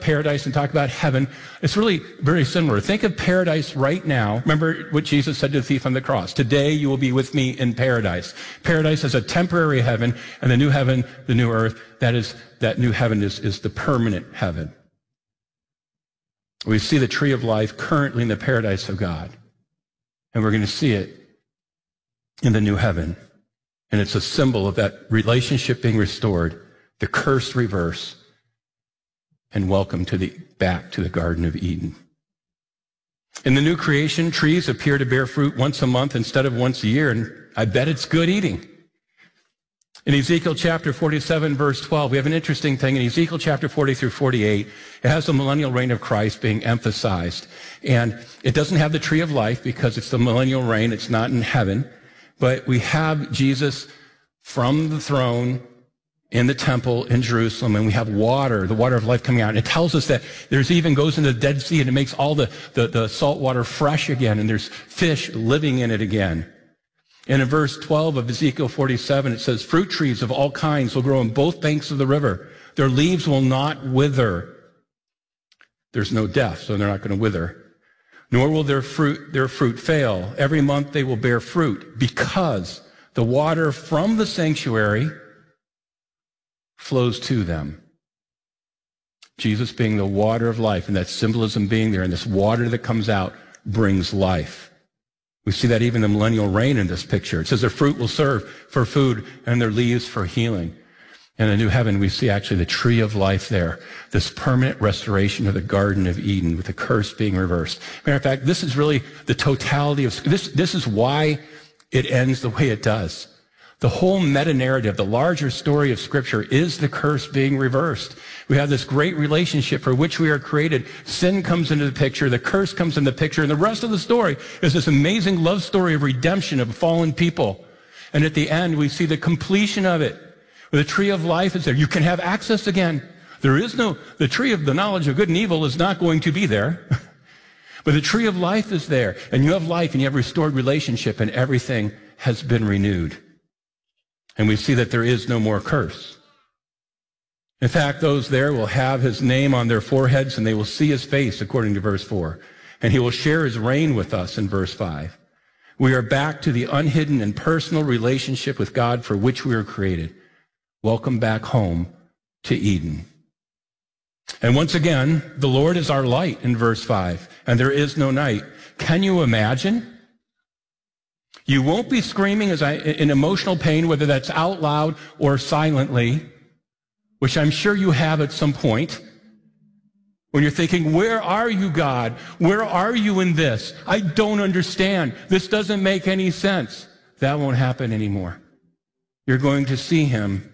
paradise and talk about heaven, it's really very similar. Think of paradise right now. Remember what Jesus said to the thief on the cross. Today you will be with me in paradise. Paradise is a temporary heaven, and the new heaven, the new earth, that new heaven is the permanent heaven. We see the tree of life currently in the paradise of God, and we're going to see it in the new heaven. And it's a symbol of that relationship being restored, the curse reversed, and welcome back to the Garden of Eden. In the new creation, trees appear to bear fruit once a month instead of once a year, and I bet it's good eating. In Ezekiel chapter 47, verse 12, we have an interesting thing. In Ezekiel chapter 40 through 48, it has the millennial reign of Christ being emphasized. And it doesn't have the tree of life because it's the millennial reign. It's not in heaven. But we have Jesus from the throne in the temple in Jerusalem, and we have water, the water of life coming out. And it tells us that there's even goes into the Dead Sea, and it makes all the salt water fresh again, and there's fish living in it again. And in verse 12 of Ezekiel 47, it says, fruit trees of all kinds will grow on both banks of the river. Their leaves will not wither. There's no death, so they're not going to wither. Nor will their fruit fail. Every month they will bear fruit, because the water from the sanctuary flows to them. Jesus being the water of life, and that symbolism being there, and this water that comes out brings life. We see that even in the millennial reign in this picture. It says their fruit will serve for food and their leaves for healing. In the new heaven, we see actually the tree of life there, this permanent restoration of the Garden of Eden with the curse being reversed. Matter of fact, this is really the totality of this is why it ends the way it does. The whole meta-narrative, the larger story of Scripture, is the curse being reversed. We have this great relationship for which we are created. Sin comes into the picture, the curse comes into the picture, and the rest of the story is this amazing love story of redemption of fallen people. And at the end, we see the completion of it. The tree of life is there. You can have access again. The tree of the knowledge of good and evil is not going to be there. But the tree of life is there. And you have life, and you have restored relationship, and everything has been renewed. And we see that there is no more curse. In fact, those there will have his name on their foreheads, and they will see his face, according to verse 4. And he will share his reign with us in verse 5. We are back to the unhidden and personal relationship with God for which we were created. Welcome back home to Eden. And once again, the Lord is our light in verse 5, and there is no night. Can you imagine? You won't be screaming in emotional pain, whether that's out loud or silently, which I'm sure you have at some point, when you're thinking, where are you, God? Where are you in this? I don't understand. This doesn't make any sense. That won't happen anymore. You're going to see him,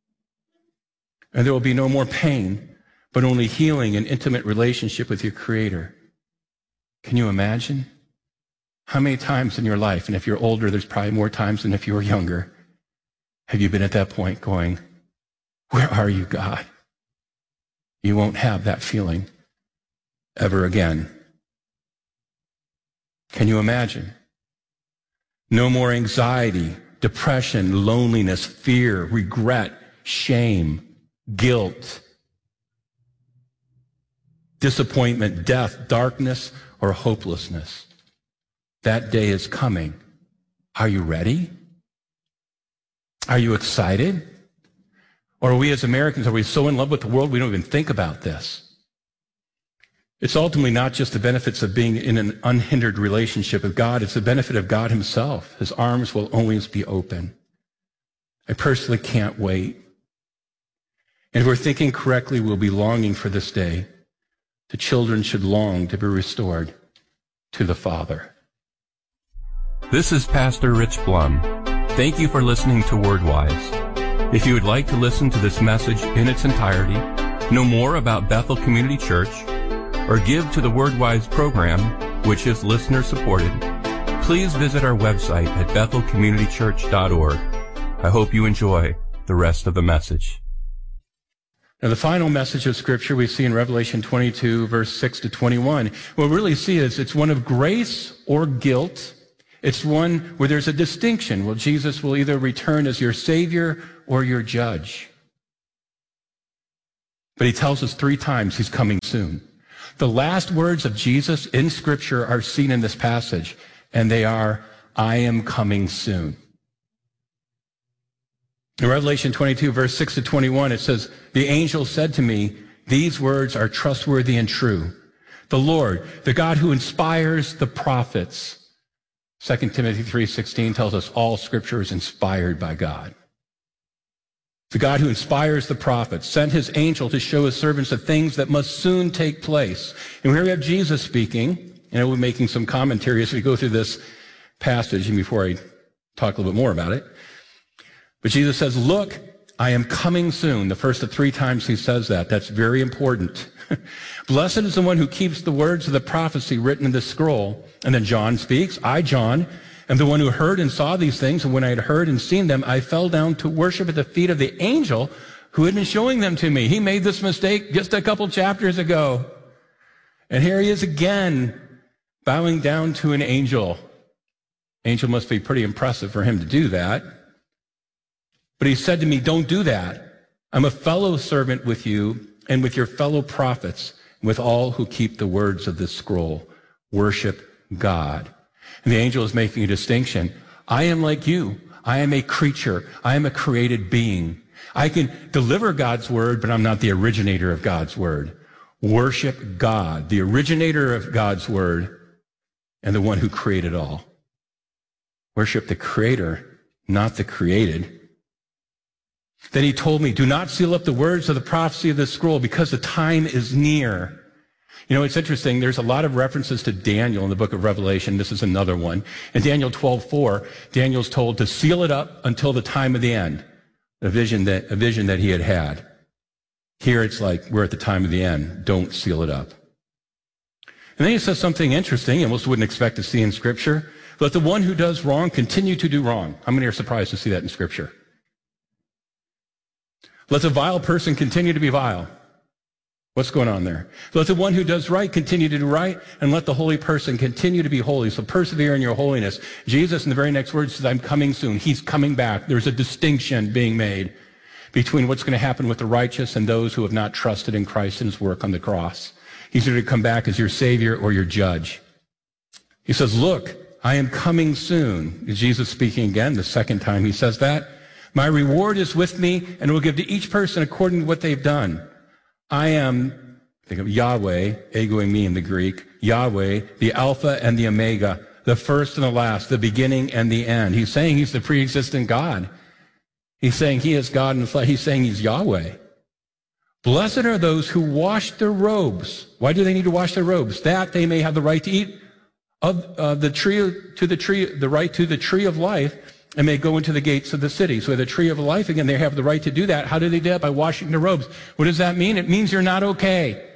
and there will be no more pain, but only healing and intimate relationship with your Creator. Can you imagine? How many times in your life, and if you're older, there's probably more times than if you were younger, have you been at that point going, where are you, God? You won't have that feeling ever again. Can you imagine? No more anxiety, depression, loneliness, fear, regret, shame, guilt, disappointment, death, darkness, or hopelessness. That day is coming. Are you ready? Are you excited? Or are we as Americans, are we so in love with the world we don't even think about this? It's ultimately not just the benefits of being in an unhindered relationship with God, it's the benefit of God himself. His arms will always be open. I personally can't wait. And if we're thinking correctly, we'll be longing for this day. The children should long to be restored to the Father. This is Pastor Rich Blum. Thank you for listening to WordWise. If you would like to listen to this message in its entirety, know more about Bethel Community Church, or give to the WordWise program, which is listener-supported, please visit our website at bethelcommunitychurch.org. I hope you enjoy the rest of the message. Now, the final message of Scripture we see in Revelation 22, verse 6 to 21. What we really see is it's one of grace or guilt. It's one where there's a distinction. Well, Jesus will either return as your Savior or your judge. But he tells us 3 times he's coming soon. The last words of Jesus in Scripture are seen in this passage, and they are, I am coming soon. In Revelation 22, verse 6 to 21, it says, the angel said to me, these words are trustworthy and true. The Lord, the God who inspires the prophets. 2 Timothy 3:16 tells us all Scripture is inspired by God. The God who inspires the prophets sent his angel to show his servants the things that must soon take place. And here we have Jesus speaking, and we're making some commentary as we go through this passage, and before I talk a little bit more about it. But Jesus says, look, I am coming soon. The first of 3 times he says that. That's very important. Blessed is the one who keeps the words of the prophecy written in the scroll. And then John speaks, I, John, am the one who heard and saw these things, and when I had heard and seen them, I fell down to worship at the feet of the angel who had been showing them to me. He made this mistake just a couple chapters ago. And here he is again, bowing down to an angel. Angel must be pretty impressive for him to do that. But he said to me, don't do that. I'm a fellow servant with you and with your fellow prophets, and with all who keep the words of this scroll. Worship God. And the angel is making a distinction. I am like you. I am a creature. I am a created being. I can deliver God's word, but I'm not the originator of God's word. Worship God, the originator of God's word, and the one who created all. Worship the creator, not the created. Then he told me, do not seal up the words of the prophecy of this scroll because the time is near. You know, it's interesting. There's a lot of references to Daniel in the book of Revelation. This is another one. In Daniel 12:4, Daniel's told to seal it up until the time of the end, a vision that he had had. Here it's like, we're at the time of the end. Don't seal it up. And then he says something interesting, you almost wouldn't expect to see in Scripture. Let the one who does wrong continue to do wrong. How many are surprised to see that in Scripture? Let the vile person continue to be vile. What's going on there? Let the one who does right continue to do right, and let the holy person continue to be holy. So persevere in your holiness. Jesus, in the very next words, says, I'm coming soon. He's coming back. There's a distinction being made between what's going to happen with the righteous and those who have not trusted in Christ and his work on the cross. He's going to come back as your Savior or your judge. He says, look, I am coming soon. Is Jesus speaking again? The second time he says that. My reward is with me, and will give to each person according to what they've done. I am, think of Yahweh, egoing me in the Greek, Yahweh, the Alpha and the Omega, the first and the last, the beginning and the end. He's saying he's the pre-existent God. He's saying he is God in the flesh. He's saying he's Yahweh. Blessed are those who wash their robes. Why do they need to wash their robes? That they may have the right to eat of the right to the tree of life, and may go into the gates of the city. So the tree of life, again, they have the right to do that. How do they do that? By washing their robes. What does that mean? It means you're not okay.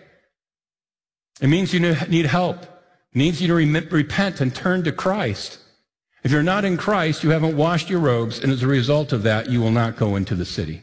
It means you need help. It means you to repent and turn to Christ. If you're not in Christ, you haven't washed your robes, and as a result of that, you will not go into the city.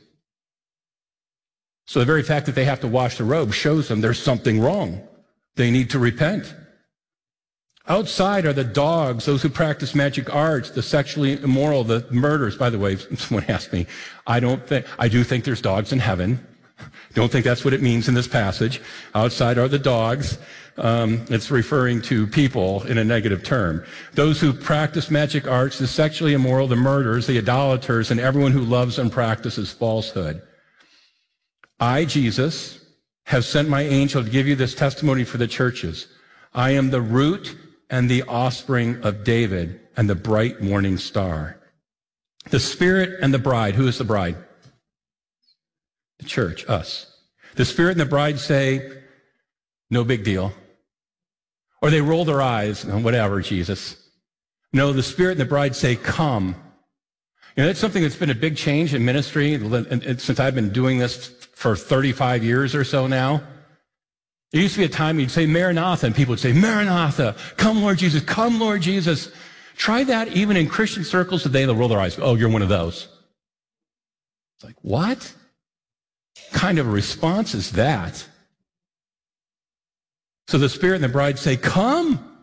So the very fact that they have to wash the robes shows them there's something wrong. They need to repent. Outside are the dogs, those who practice magic arts, the sexually immoral, the murderers. By the way, someone asked me, I do think there's dogs in heaven. Don't think that's what it means in this passage. Outside are the dogs. It's referring to people in a negative term. Those who practice magic arts, the sexually immoral, the murderers, the idolaters, and everyone who loves and practices falsehood. I, Jesus, have sent my angel to give you this testimony for the churches. I am the root and the offspring of David and the bright morning star. The Spirit and the bride. Who is the bride? The church, us. The Spirit and the bride say, no big deal. Or they roll their eyes, whatever, Jesus. No, the Spirit and the bride say, come. You know, that's something that's been a big change in ministry since I've been doing this for 35 years or so now. There used to be a time you'd say Maranatha, and people would say, Maranatha, come Lord Jesus, come Lord Jesus. Try that even in Christian circles today, they'll roll their eyes. Oh, you're one of those. It's like, what kind of a response is that? So the Spirit and the bride say, come.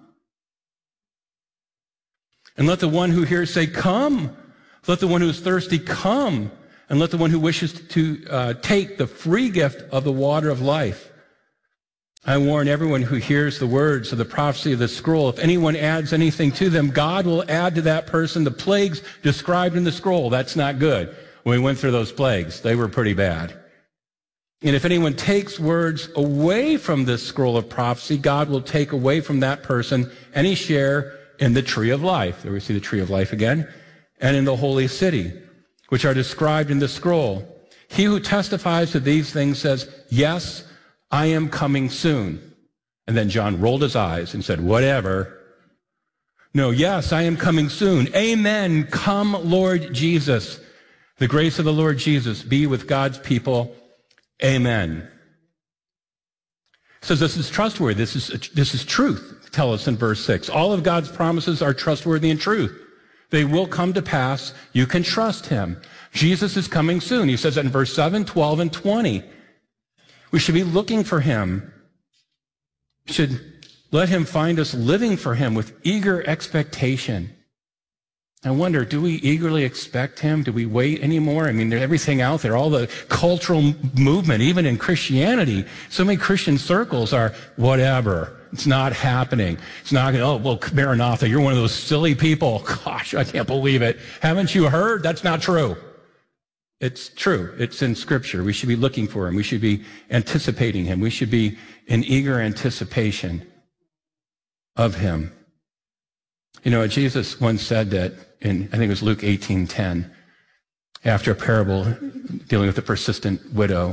And let the one who hears say, come. Let the one who is thirsty come. and let the one who wishes to take the free gift of the water of life. I warn everyone who hears the words of the prophecy of the scroll, if anyone adds anything to them, God will add to that person the plagues described in the scroll. That's not good. When we went through those plagues, they were pretty bad. And if anyone takes words away from this scroll of prophecy, God will take away from that person any share in the tree of life. There we see the tree of life again. And in the holy city, which are described in the scroll. He who testifies to these things says, yes, I am coming soon. And then John rolled his eyes and said, whatever. No, yes, I am coming soon. Amen. Come, Lord Jesus. The grace of the Lord Jesus be with God's people. Amen. It says this is trustworthy. This is truth, tell us in verse 6. All of God's promises are trustworthy and truth. They will come to pass. You can trust him. Jesus is coming soon. He says that in verse 7, 12, and 20. We should be looking for him. We should let him find us living for him with eager expectation. I wonder, do we eagerly expect him? Do we wait anymore? I mean, there's everything out there, all the cultural movement, even in Christianity. So many Christian circles are whatever. It's not happening. It's not going to, oh, well, Maranatha, you're one of those silly people. Gosh, I can't believe it. Haven't you heard? That's not true. It's true. It's in Scripture. We should be looking for him. We should be anticipating him. We should be in eager anticipation of him. You know, Jesus once said that in, I think it was Luke 18:10, after a parable dealing with the persistent widow,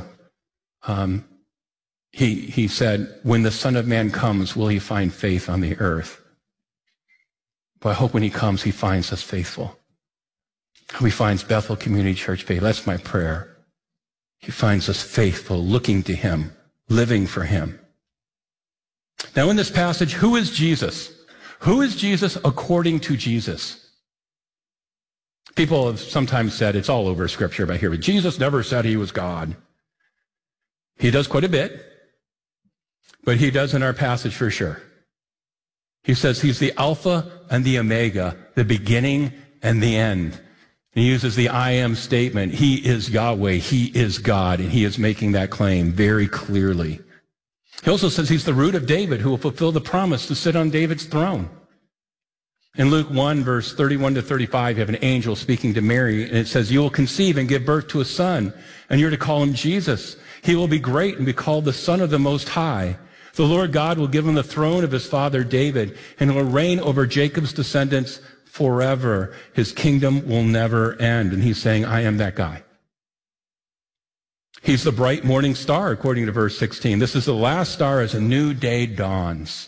he said, when the Son of Man comes, will he find faith on the earth? But I hope when he comes, he finds us faithful. He finds Bethel Community Church faithful. That's my prayer. He finds us faithful, looking to him, living for him. Now in this passage, who is Jesus? Who is Jesus according to Jesus? People have sometimes said, it's all over Scripture, but here, but Jesus never said he was God. He does quite a bit, but he does in our passage for sure. He says he's the Alpha and the Omega, the beginning and the end. He uses the I am statement. He is Yahweh. He is God, and he is making that claim very clearly. He also says he's the root of David who will fulfill the promise to sit on David's throne. In Luke 1, verse 31 to 35, you have an angel speaking to Mary, and it says, you will conceive and give birth to a son, and you're to call him Jesus. He will be great and be called the Son of the Most High. The Lord God will give him the throne of his father David, and he will reign over Jacob's descendants forever. His kingdom will never end. And he's saying, I am that guy. He's the bright morning star, according to verse 16. This is the last star as a new day dawns.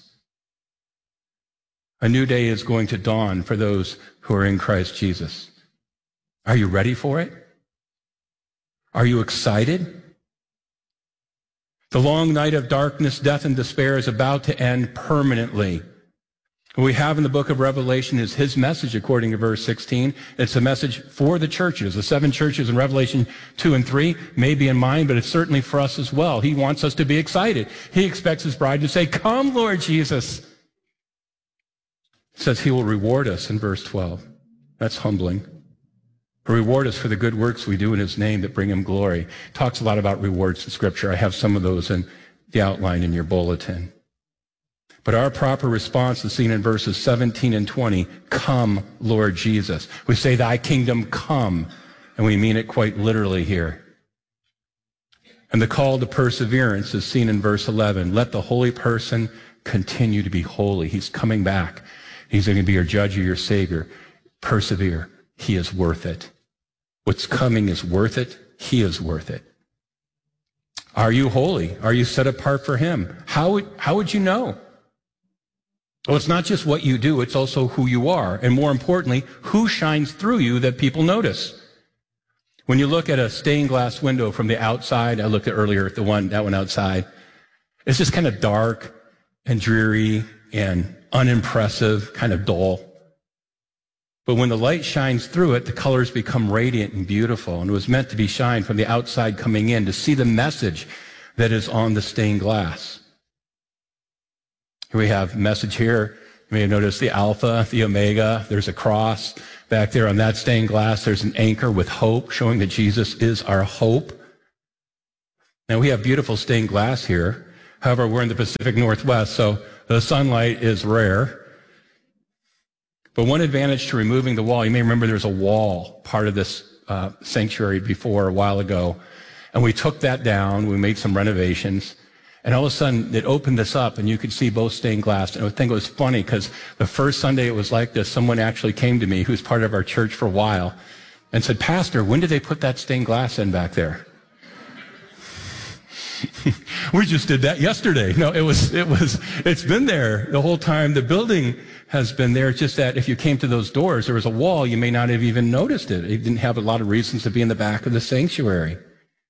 A new day is going to dawn for those who are in Christ Jesus. Are you ready for it? Are you excited? The long night of darkness, death, and despair is about to end permanently. What we have in the book of Revelation is his message, according to verse 16. It's a message for the churches. The 7 churches in Revelation 2 and 3 may be in mind, but it's certainly for us as well. He wants us to be excited. He expects his bride to say, come, Lord Jesus. It says he will reward us in verse 12. That's humbling. He'll reward us for the good works we do in his name that bring him glory. It talks a lot about rewards in Scripture. I have some of those in the outline in your bulletin. But our proper response is seen in verses 17 and 20. Come, Lord Jesus. We say, thy kingdom come, and we mean it quite literally here. And the call to perseverance is seen in verse 11. Let the holy person continue to be holy. He's coming back. He's going to be your judge or your savior. Persevere. He is worth it. What's coming is worth it. He is worth it. Are you holy? Are you set apart for him? How would you know? Well, it's not just what you do, it's also who you are. And more importantly, who shines through you that people notice. When you look at a stained glass window from the outside, I looked at earlier that one outside, it's just kind of dark and dreary and unimpressive, kind of dull. But when the light shines through it, the colors become radiant and beautiful. And it was meant to be shined from the outside coming in to see the message that is on the stained glass. Here we have a message here. You may have noticed the Alpha, the Omega. There's a cross. Back there on that stained glass, there's an anchor with hope, showing that Jesus is our hope. Now, we have beautiful stained glass here. However, we're in the Pacific Northwest, so the sunlight is rare. But one advantage to removing the wall, you may remember there's a wall, part of this sanctuary before a while ago. And we took that down. We made some renovations. And all of a sudden, it opened this up, and you could see both stained glass. And I think it was funny because the first Sunday it was like this, someone actually came to me who's part of our church for a while and said, "Pastor, when did they put that stained glass in back there?" We just did that yesterday. No, it's been there the whole time. The building has been there. It's just that if you came to those doors, there was a wall. You may not have even noticed it. It didn't have a lot of reasons to be in the back of the sanctuary.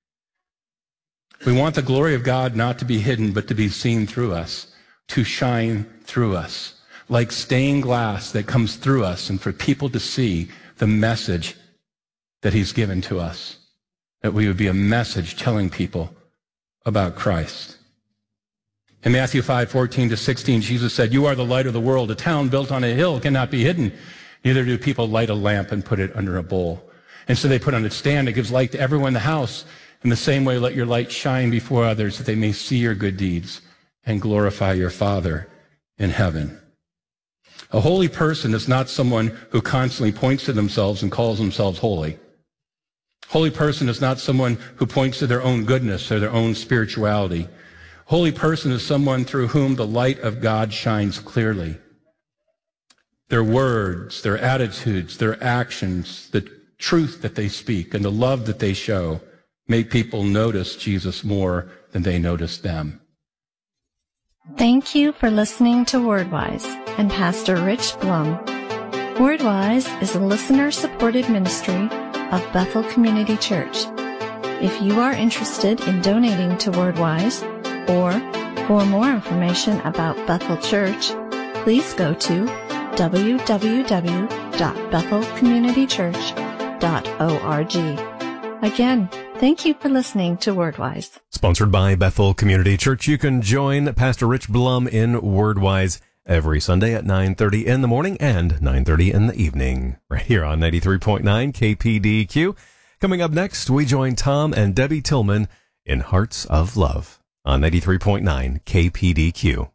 We want the glory of God not to be hidden, but to be seen through us, to shine through us, like stained glass that comes through us, and for people to see the message that he's given to us, that we would be a message telling people about Christ. In Matthew 5:14-16, Jesus said, "You are the light of the world. A town built on a hill cannot be hidden. Neither do people light a lamp and put it under a bowl. And so they put on a stand that gives light to everyone in the house. In the same way, let your light shine before others, that they may see your good deeds and glorify your Father in heaven." A holy person is not someone who constantly points to themselves and calls themselves holy. Holy person is not someone who points to their own goodness or their own spirituality. Holy person is someone through whom the light of God shines clearly. Their words, their attitudes, their actions, the truth that they speak, and the love that they show make people notice Jesus more than they notice them. Thank you for listening to WordWise and Pastor Rich Blum. WordWise is a listener-supported ministry of Bethel Community Church. If you are interested in donating to WordWise, or for more information about Bethel Church, please go to www.bethelcommunitychurch.org. Again, thank you for listening to WordWise. Sponsored by Bethel Community Church. You can join Pastor Rich Blum in WordWise every Sunday at 9:30 in the morning and 9:30 in the evening, right here on 93.9 KPDQ. Coming up next, we join Tom and Debbie Tillman in Hearts of Love on 93.9 KPDQ.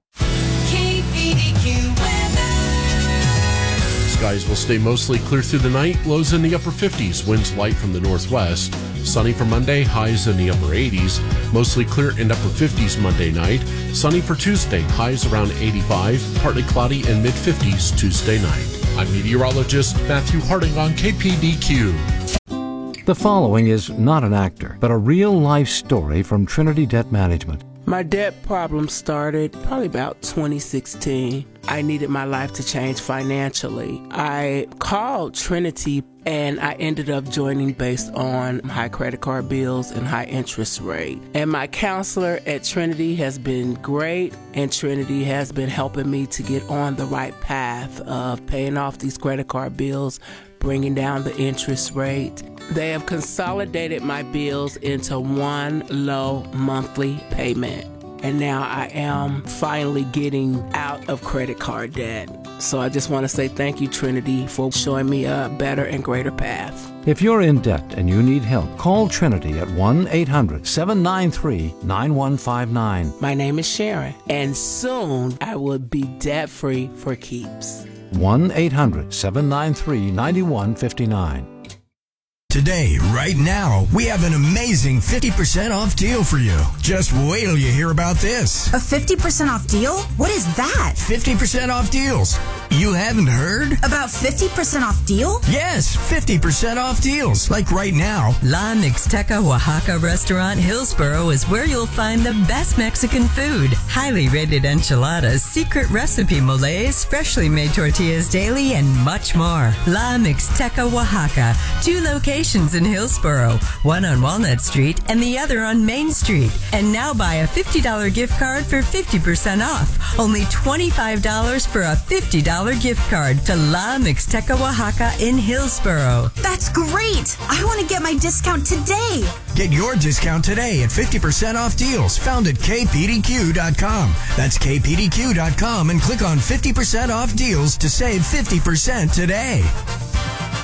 Skies will stay mostly clear through the night, lows in the upper 50s, winds light from the northwest. Sunny for Monday, highs in the upper 80s, mostly clear and upper 50s Monday night. Sunny for Tuesday, highs around 85, partly cloudy and mid-50s Tuesday night. I'm meteorologist Matthew Harding on KPDQ. The following is not an actor, but a real-life story from Trinity Debt Management. My debt problem started probably about 2016. I needed my life to change financially. I called Trinity and I ended up joining based on high credit card bills and high interest rate. And my counselor at Trinity has been great, and Trinity has been helping me to get on the right path of paying off these credit card bills, bringing down the interest rate. They have consolidated my bills into one low monthly payment. And now I am finally getting out of credit card debt. So I just want to say thank you, Trinity, for showing me a better and greater path. If you're in debt and you need help, call Trinity at 1-800-793-9159. My name is Sharon, and soon I will be debt-free for keeps. 1-800-793-9159. Today, right now, we have an amazing 50% off deal for you. Just wait till you hear about this. A 50% off deal? What is that? 50% off deals. You haven't heard? About 50% off deal? Yes, 50% off deals. Like right now. La Mixteca Oaxaca Restaurant Hillsboro is where you'll find the best Mexican food. Highly rated enchiladas, secret recipe moles, freshly made tortillas daily, and much more. La Mixteca Oaxaca. 2 locations in Hillsboro, one on Walnut Street and the other on Main Street. And now buy a $50 gift card for 50% off. Only $25 for a $50 gift card to La Mixteca Oaxaca in Hillsboro. That's great! I want to get my discount today. Get your discount today at 50% off deals found at kpdq.com. That's kpdq.com and click on 50% off deals to save 50% today.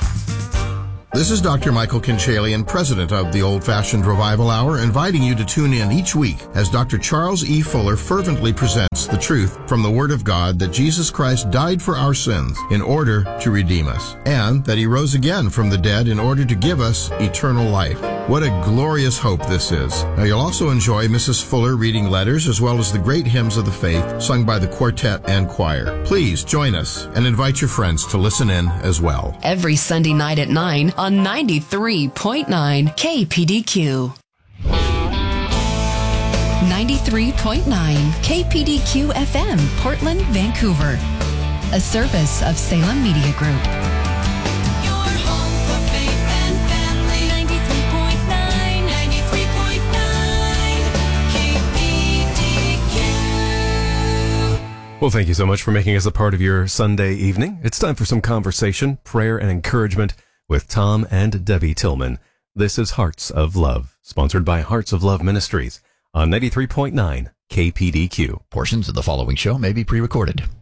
This is Dr. Michael Kinchalian, president of the Old Fashioned Revival Hour, inviting you to tune in each week as Dr. Charles E. Fuller fervently presents the truth from the Word of God that Jesus Christ died for our sins in order to redeem us, and that He rose again from the dead in order to give us eternal life. What a glorious hope this is. Now, you'll also enjoy Mrs. Fuller reading letters as well as the great hymns of the faith sung by the quartet and choir. Please join us and invite your friends to listen in as well. Every Sunday night at 9 on 93.9 KPDQ. 93.9 KPDQ FM, Portland, Vancouver. A service of Salem Media Group. Well, thank you so much for making us a part of your Sunday evening. It's time for some conversation, prayer, and encouragement with Tom and Debbie Tillman. This is Hearts of Love, sponsored by Hearts of Love Ministries on 93.9 KPDQ. Portions of the following show may be pre-recorded.